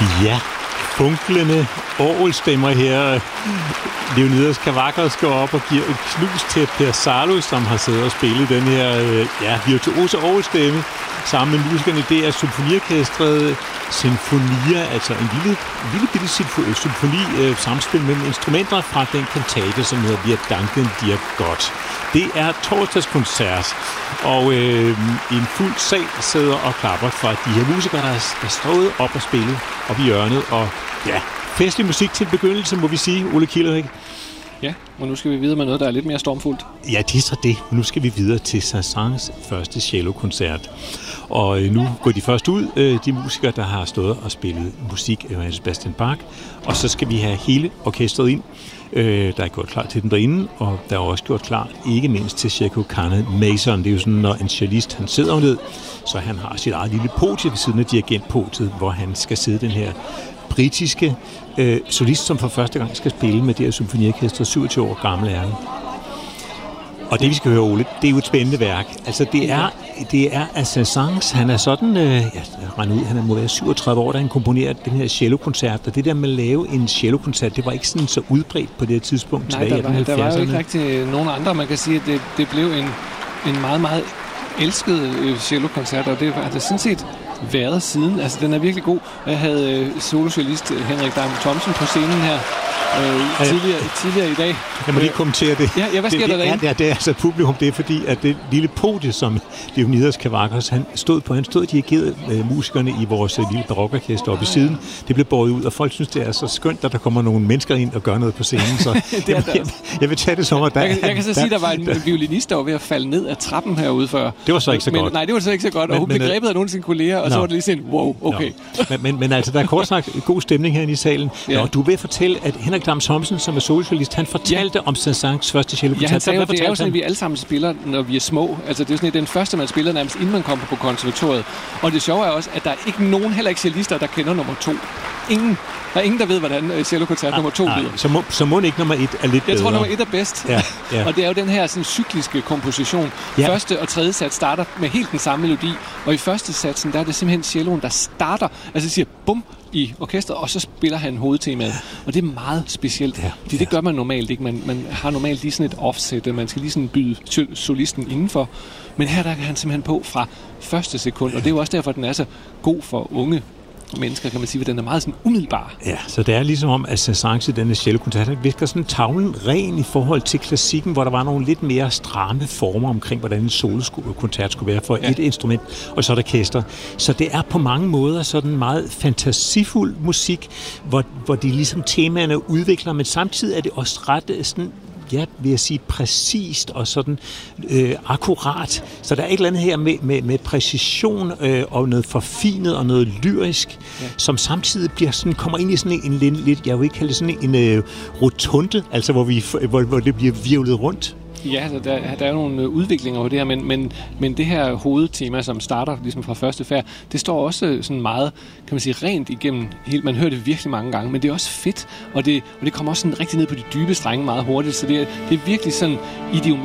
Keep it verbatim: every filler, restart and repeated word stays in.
Ja, funklende orgelstemmer her. Leonidas Kavakos går op og giver et knus til Per Salus, som har siddet og spillet den her ja, virtuose orgelstemme sammen med musikerne. Det er symfoniorkestret Sinfonia, altså en lille, lille bitte symfoni, øh, samspil mellem instrumenter fra den kantate, som hedder Wir danken dir Gott. Det er torsdagskoncert, og øh, en fuld sal sidder og klapper for de her musikere, der er stået op og spillet op i hjørnet, og ja, festlig musik til begyndelse, må vi sige, Ole Kilderik. Ja, og nu skal vi videre med noget, der er lidt mere stormfuldt. Ja, det er så det. Nu skal vi videre til Saint-Saëns første cellokoncert. Og nu går de først ud, de musikere, der har stået og spillet musik af Sebastian Bach. Og så skal vi have hele orkestret ind. Der er gjort klar til den derinde, og der er også gjort klar, ikke mindst til Sheko Kane Mason. Det er jo sådan, når en cellist, han sidder ned, så han har sit eget lille podie ved siden af dirigentpodiet, hvor han skal sidde den her britiske øh, solist, som for første gang skal spille med det her symfoniorkester, syvogtyve år gammel er han. Og det, vi skal høre, Ole, det er jo et spændende værk. Altså, det er, det er af Saint-Saëns. Han er sådan, øh, ja, rende ud, han må være syvogtredive år, da han komponerer den her cellokoncert. Og det der med at lave en cellokoncert, det var ikke sådan så udbredt på det her tidspunkt. Nej, der var, der var jo ikke rigtig nogen andre. Man kan sige, at det, det blev en, en meget, meget elsket øh, cellokoncert, og det har det sådan set været siden. Altså, den er virkelig god. Jeg havde øh, solocellist Henrik Dam Thomsen på scenen her øh, tidligere, tidligere i dag. Jeg må lige kommentere det. Ja, ja hvad sker det, der derinde? Det er, det er altså publikum, det er fordi, at det lille podie, som Leonidas Kavakos, han stod på, han stod og dirigerede øh, musikerne i vores øh, lille barokorkester oppe i siden. Det blev båret ud, og folk synes, det er så skønt, at der kommer nogle mennesker ind og gør noget på scenen. Så jeg, jeg, jeg vil tage det som, at der... Jeg, jeg kan så der, sige, at der var en der, violinist, der var ved at falde ned af trappen herude før. Det var så ikke så men, godt. Nej, det var så ikke så godt, og men, hun men, blev grebet af nogle af sine kolleger, og no. så var det lige sådan, wow, okay. No. Men, men, men altså, der er kort sagt god stemning herinde i salen. Ja. Nå, du vil fortælle, at Henrik Dam Thomsen, som er solocellist, han fortalte ja. om Saint-Saëns første cellokoncert. Ja, han sagde jo, det er jo sådan, at vi alle sammen spiller, når vi er små. Altså, det er jo sådan, at den første, man spiller nærmest, inden man kommer på konservatoriet. Og det sjove er også, at der er ikke nogen, heller ikke cellister, der kender nummer to. Ingen. Der er ingen, der ved, hvordan cellokoncert nummer to lyder. Så må, så må ikke nummer et er lidt Jeg bedre. tror, nummer et er bedst. Ja, ja. Og det er jo den her sådan, cykliske komposition. Ja. Første og tredje sats starter med helt den samme melodi. Og i første satsen, der er det simpelthen celloen, der starter. Altså siger bum i orkestret, og så spiller han hovedtemaet. Og det er meget specielt. Ja, fordi det gør man normalt ikke. Man, man har normalt lige sådan et offset, man skal lige sådan byde solisten indenfor. Men her der kan han simpelthen på fra første sekund. Og det er jo også derfor, at den er så god for unge mennesker, kan man sige, at den er meget sådan umiddelbar. Ja, så det er ligesom om, at Saint-Saëns i denne cellokoncert, han visker sådan tavlen ren i forhold til klassikken, hvor der var nogle lidt mere stramme former omkring, hvordan en solokoncert skulle være for ja. et instrument, og så et orkester. Så det er på mange måder sådan meget fantasifuld musik, hvor, hvor de ligesom temaerne udvikler, men samtidig er det også ret sådan, ja, vil jeg sige, præcist og sådan øh, akkurat. Så der er et eller andet her med, med, med præcision øh, og noget forfinet og noget lyrisk, ja. som samtidig bliver sådan, kommer ind i sådan en, en lidt, jeg vil ikke kalde det sådan en øh, rotunde, altså hvor, vi, hvor, hvor det bliver virvlet rundt. Ja, der, der er nogle udviklinger på det her, men, men, men det her hovedtema, som starter ligesom fra første færd, det står også sådan meget, kan man sige, rent igennem helt. Man hører det virkelig mange gange, men det er også fedt, og det, og det kommer også sådan rigtig ned på de dybe strenge meget hurtigt, så det er, det er virkelig sådan idiomatisk.